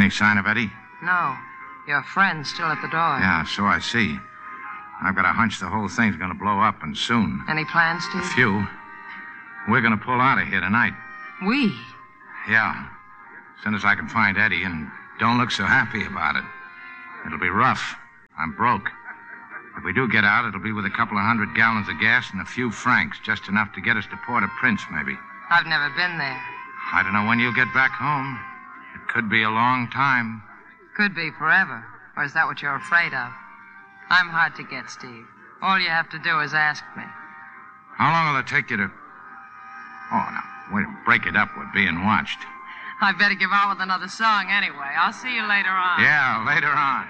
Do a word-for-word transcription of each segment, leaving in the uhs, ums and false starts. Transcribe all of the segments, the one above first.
Any sign of Eddie? No. Your friend's still at the door. Yeah, so I see. I've got a hunch the whole thing's going to blow up, and soon. Any plans, Steve? A few. We're going to pull out of here tonight. We? Yeah. As soon as I can find Eddie, and don't look so happy about it. It'll be rough. I'm broke. If we do get out, it'll be with a couple of hundred gallons of gas and a few francs, just enough to get us to Port-au-Prince, maybe. I've never been there. I don't know when you'll get back home. It could be a long time. Could be forever. Or is that what you're afraid of? I'm hard to get, Steve. All you have to do is ask me. How long will it take you to... Oh, no. Wait, break it up. We're being watched. I'd better give out with another song anyway. I'll see you later on. Yeah, later on.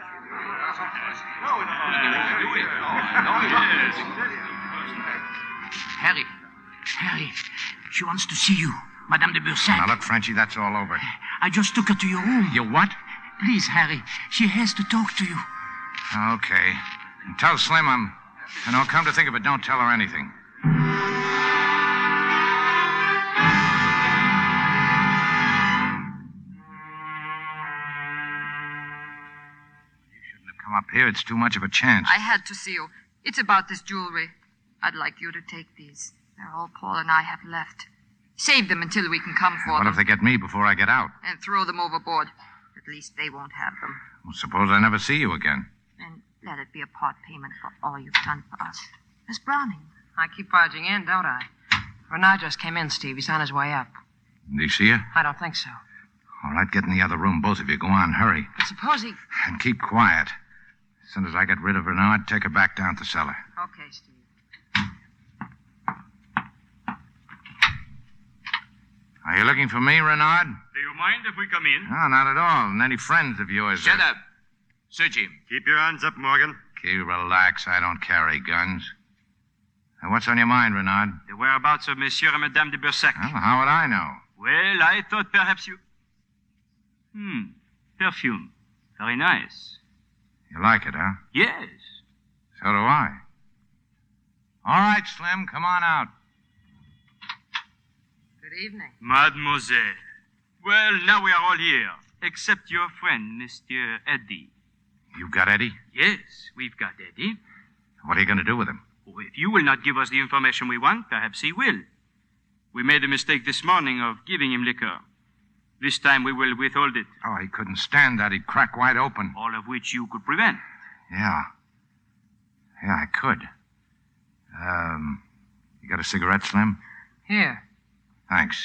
Harry. Harry. She wants to see you. Madame de Bursac. Now, look, Frenchie, that's all over. I just took her to your room. You what? Please, Harry. She has to talk to you. Okay. And tell Slim I'm... You know, come to think of it, don't tell her anything. You shouldn't have come up here. It's too much of a chance. I had to see you. It's about this jewelry. I'd like you to take these. They're all Paul and I have left. Save them until we can come for What them. if they get me before I get out? And throw them overboard. At least they won't have them. Well, suppose I never see you again. And let it be a part payment for all you've done for us. Miss Browning. I keep barging in, don't I? Renard just came in, Steve. He's on his way up. Do you see her? I don't think so. All right, get in the other room, both of you. Go on, hurry. But suppose he... And keep quiet. As soon as I get rid of Renard, take her back down to the cellar. Okay, Steve. Are you looking for me, Renard? Do you mind if we come in? No, not at all. And any friends of yours... Shut uh... up. Search him. Keep your hands up, Morgan. Keep relax. I don't carry guns. Now, what's on your mind, Renard? The whereabouts of Monsieur and Madame de Bursac. Well, how would I know? Well, I thought perhaps you... Hmm. Perfume. Very nice. You like it, huh? Yes. So do I. All right, Slim, come on out. Good evening. Mademoiselle. Well, now we are all here, except your friend, Mister Eddie. You got Eddie? Yes, we've got Eddie. What are you going to do with him? Oh, if you will not give us the information we want, perhaps he will. We made a mistake this morning of giving him liquor. This time we will withhold it. Oh, he couldn't stand that. He'd crack wide open. All of which you could prevent. Yeah. Yeah, I could. Um, you got a cigarette, Slim? Here. Thanks.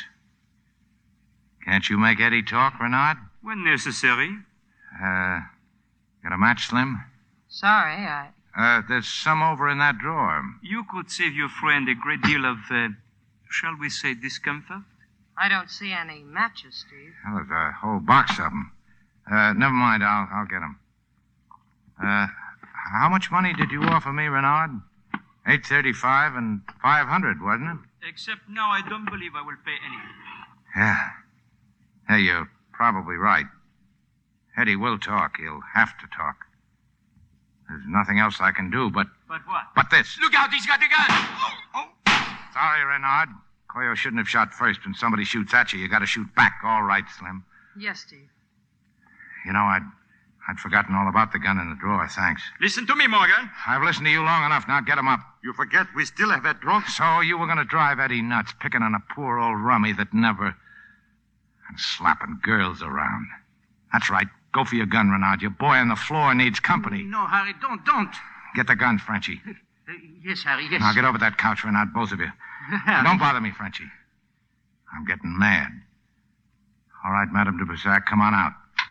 Can't you make Eddie talk, Renard? When necessary. Uh, got a match, Slim? Sorry, I... Uh, there's some over in that drawer. You could save your friend a great deal of, uh, shall we say, discomfort? I don't see any matches, Steve. Well, there's a whole box of them. Uh, never mind, I'll, I'll get them. Uh, how much money did you offer me, Renard? Eight thirty-five and five hundred, wasn't it? Except now I don't believe I will pay anything. Yeah. Yeah, you're probably right. Eddie will talk. He'll have to talk. There's nothing else I can do but... But what? But this. Look out, he's got the gun! Oh, oh. Sorry, Renard. Coyo shouldn't have shot first. When somebody shoots at you, you gotta shoot back. All right, Slim. Yes, Steve. You know, I'd... I'd forgotten all about the gun in the drawer. Thanks. Listen to me, Morgan. I've listened to you long enough. Now get him up. You forget we still have that drunk. So you were going to drive Eddie nuts, picking on a poor old rummy that never... And slapping girls around. That's right. Go for your gun, Renard. Your boy on the floor needs company. No, Harry, don't, don't. Get the gun, Frenchie. Uh, yes, Harry, yes. Now get over that couch, Renard, both of you. Harry. Don't bother me, Frenchie. I'm getting mad. All right, Madame de Bersac, come on out.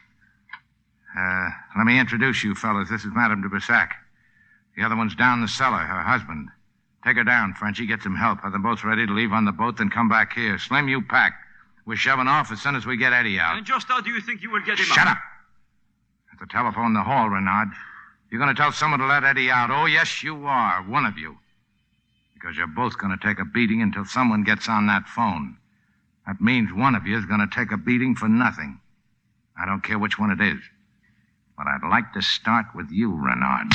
Uh, let me introduce you fellas. This is Madame de Bersac. The other one's down the cellar, her husband. Take her down, Frenchie. Get some help. Have them both ready to leave on the boat, then come back here. Slim, you pack. We're shoving off as soon as we get Eddie out. And just how do you think you will get him out? Shut up. At the telephone in the hall, Renard. You're going to tell someone to let Eddie out. Oh, yes, you are. One of you. Because you're both going to take a beating until someone gets on that phone. That means one of you is going to take a beating for nothing. I don't care which one it is. But I'd like to start with you, Renard.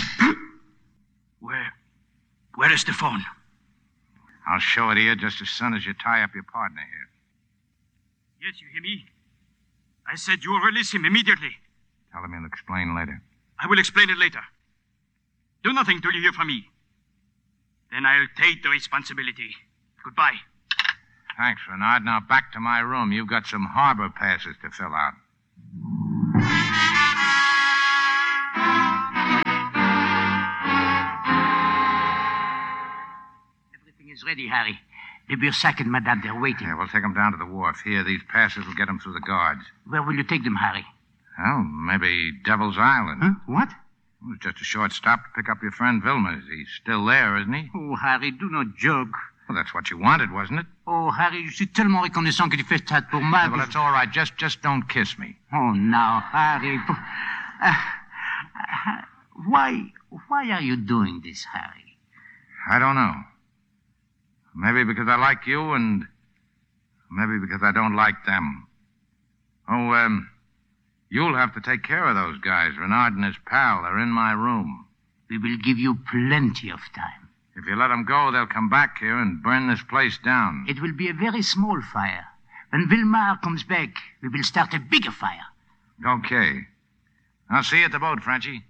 Where? Where is the phone? I'll show it here just as soon as you tie up your partner here. Yes, you hear me? I said you will release him immediately. Tell him he'll explain later. I will explain it later. Do nothing till you hear from me. Then I'll take the responsibility. Goodbye. Thanks, Renard. Now back to my room. You've got some harbor passes to fill out. Everything is ready, Harry. De Bursac and Madame, they're waiting. Yeah, we'll take them down to the wharf. Here, these passes will get them through the guards. Where will you take them, Harry? Well, maybe Devil's Island. Huh? What? It was just a short stop to pick up your friend Vilmers. He's still there, isn't he? Oh, Harry, do not joke. Well, that's what you wanted, wasn't it? Oh, Harry, je suis tellement reconnaissant que tu fais ça pour moi. Yeah, well, that's all right. Just, just don't kiss me. Oh, now, Harry. Uh, uh, why, why are you doing this, Harry? I don't know. Maybe because I like you, and maybe because I don't like them. Oh, um, you'll have to take care of those guys. Renard and his pal are in my room. We will give you plenty of time. If you let them go, they'll come back here and burn this place down. It will be a very small fire. When Vilmar comes back, we will start a bigger fire. Okay. I'll see you at the boat, Frenchie.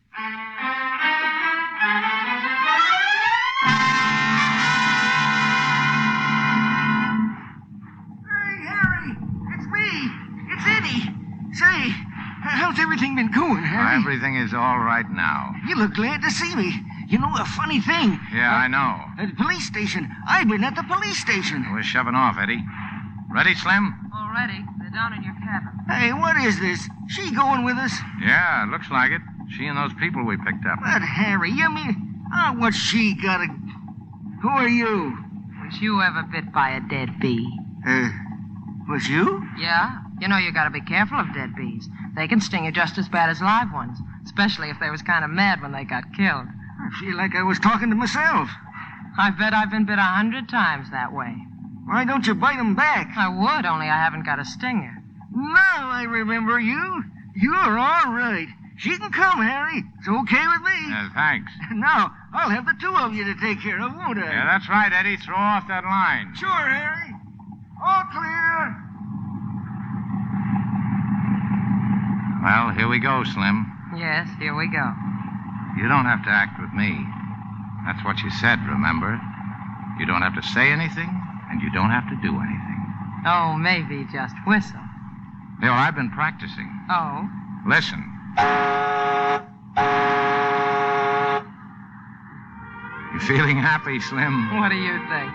Say, how's everything been going, Harry? Everything is all right now. You look glad to see me. You know, a funny thing. Yeah, uh, I know. At the police station. I've been at the police station. We're shoving off, Eddie. Ready, Slim? Already. They're down in your cabin. Hey, what is this? She going with us? Yeah, it looks like it. She and those people we picked up. But, Harry, you mean... Oh, what's she got to... Who are you? Was you ever bit by a dead bee? Uh, was you? Yeah. You know, you gotta be careful of dead bees. They can sting you just as bad as live ones, especially if they was kind of mad when they got killed. I feel like I was talking to myself. I bet I've been bit a hundred times that way. Why don't you bite 'em back? I would, only I haven't got a stinger. Now I remember you. You're all right. She can come, Harry. It's okay with me. Yeah, thanks. Now, I'll have the two of you to take care of, won't I? Yeah, that's right, Eddie. Throw off that line. Sure, Harry. All clear. Well, here we go, Slim. Yes, here we go. You don't have to act with me. That's what you said, remember? You don't have to say anything, and you don't have to do anything. Oh, maybe just whistle. Bill, I've been practicing. Oh? Listen. You feeling happy, Slim? What do you think?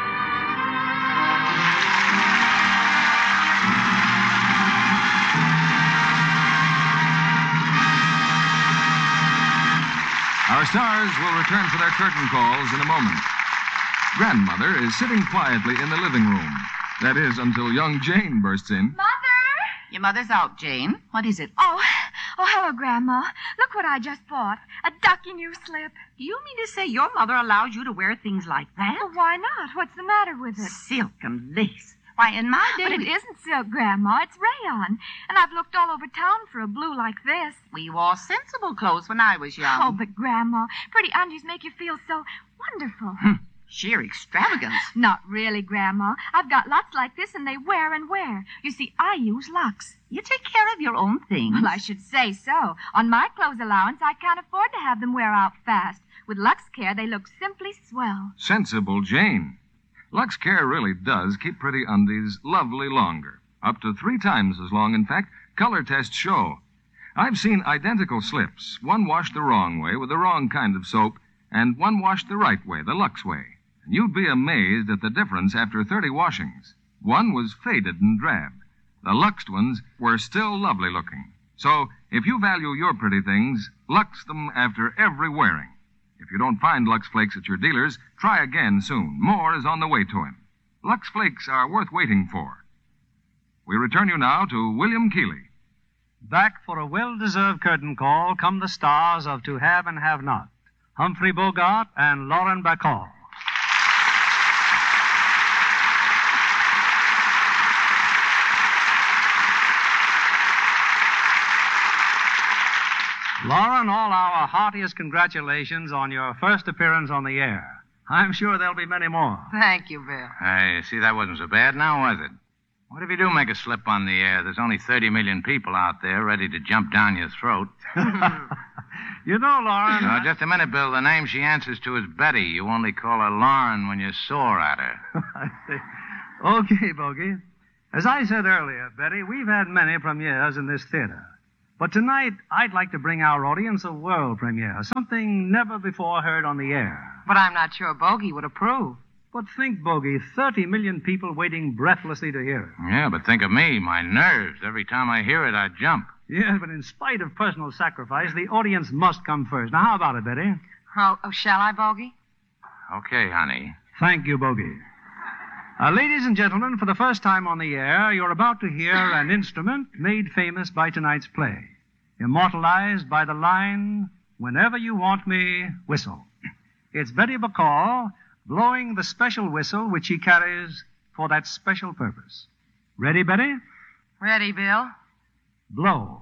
Our stars will return for their curtain calls in a moment. Grandmother is sitting quietly in the living room. That is, until young Jane bursts in. Mother! Your mother's out, Jane. What is it? Oh, oh, hello, Grandma. Look what I just bought. A ducky new slip. Do you mean to say your mother allows you to wear things like that? Well, why not? What's the matter with it? Silk and lace. Why, in my day... But it we... isn't silk, Grandma. It's rayon. And I've looked all over town for a blue like this. We wore sensible clothes when I was young. Oh, but Grandma, pretty undies make you feel so wonderful. Sheer extravagance. Not really, Grandma. I've got lots like this, and they wear and wear. You see, I use Lux. You take care of your own things. Well, I should say so. On my clothes allowance, I can't afford to have them wear out fast. With Lux Care, they look simply swell. Sensible Jane. Lux Care really does keep pretty undies lovely longer. Up to three times as long, in fact, color tests show. I've seen identical slips, one washed the wrong way with the wrong kind of soap, and one washed the right way, the Lux way. And you'd be amazed at the difference after thirty washings. One was faded and drab. The Luxed ones were still lovely looking. So, if you value your pretty things, Lux them after every wearing. If you don't find Lux Flakes at your dealer's, try again soon. More is on the way to him. Lux Flakes are worth waiting for. We return you now to William Keighley. Back for a well-deserved curtain call come the stars of To Have and Have Not, Humphrey Bogart and Lauren Bacall. Lauren, all our heartiest congratulations on your first appearance on the air. I'm sure there'll be many more. Thank you, Bill. Hey, see, that wasn't so bad now, was it? What if you do make a slip on the air? There's only thirty million people out there ready to jump down your throat. You know, Lauren. No, just a minute, Bill. The name she answers to is Betty. You only call her Lauren when you're sore at her. I see. Okay, Bogey. As I said earlier, Betty, we've had many premieres in this theater. But tonight, I'd like to bring our audience a world premiere, something never before heard on the air. But I'm not sure Bogey would approve. But think, Bogey, thirty million people waiting breathlessly to hear it. Yeah, but think of me, my nerves. Every time I hear it, I jump. Yes, but in spite of personal sacrifice, the audience must come first. Now, how about it, Betty? Oh, oh shall I, Bogey? Okay, honey. Thank you, Bogey. Uh, ladies and gentlemen, for the first time on the air, you're about to hear an instrument made famous by tonight's play, immortalized by the line, "Whenever you want me, whistle." It's Betty Bacall blowing the special whistle which he carries for that special purpose. Ready, Betty? Ready, Bill. Blow.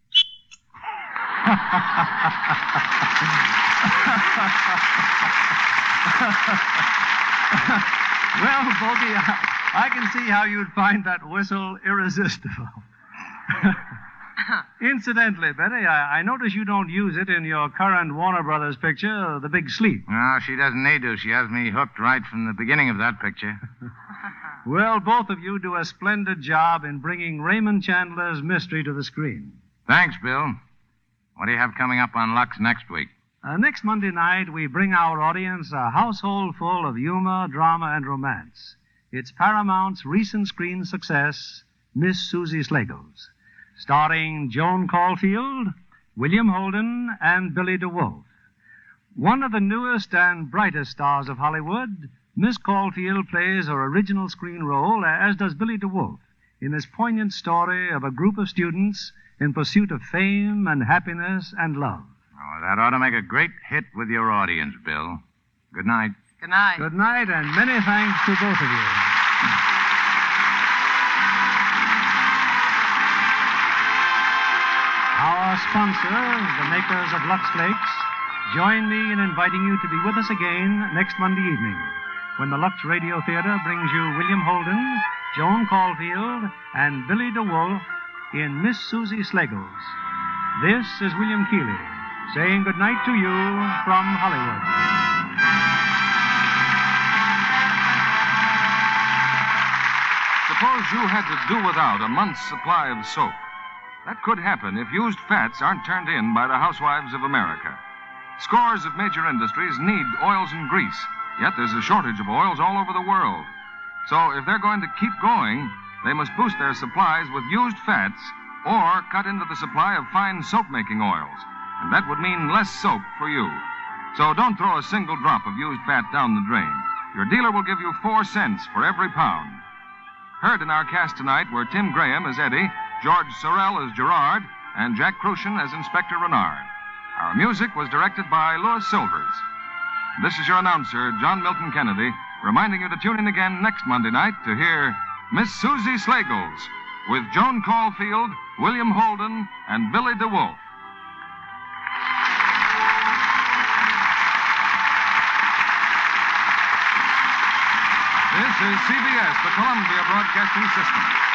Well, Bogey, I, I can see how you'd find that whistle irresistible. Incidentally, Betty, I, I notice you don't use it in your current Warner Brothers picture, The Big Sleep. No, she doesn't need to. She has me hooked right from the beginning of that picture. Well, both of you do a splendid job in bringing Raymond Chandler's mystery to the screen. Thanks, Bill. What do you have coming up on Lux next week? Uh, next Monday night, we bring our audience a household full of humor, drama, and romance. It's Paramount's recent screen success, Miss Susie Slagles, starring Joan Caulfield, William Holden, and Billy DeWolf. One of the newest and brightest stars of Hollywood, Miss Caulfield plays her original screen role, as does Billy DeWolf, in this poignant story of a group of students in pursuit of fame and happiness and love. Oh, that ought to make a great hit with your audience, Bill. Good night. Good night. Good night, and many thanks to both of you. Our sponsors, the makers of Lux Flakes, join me in inviting you to be with us again next Monday evening, when the Lux Radio Theater brings you William Holden, Joan Caulfield, and Billy DeWolf in Miss Susie Slagles. This is William Keighley, saying good night to you from Hollywood. Suppose you had to do without a month's supply of soap. That could happen if used fats aren't turned in by the housewives of America. Scores of major industries need oils and grease, yet there's a shortage of oils all over the world. So if they're going to keep going, they must boost their supplies with used fats or cut into the supply of fine soap-making oils. And that would mean less soap for you. So don't throw a single drop of used fat down the drain. Your dealer will give you four cents for every pound. Heard in our cast tonight were Tim Graham as Eddie, George Sorrell as Gerard, and Jack Crucian as Inspector Renard. Our music was directed by Louis Silvers. This is your announcer, John Milton Kennedy, reminding you to tune in again next Monday night to hear Miss Susie Slagles with Joan Caulfield, William Holden, and Billy DeWolf. This is C B S, the Columbia Broadcasting System.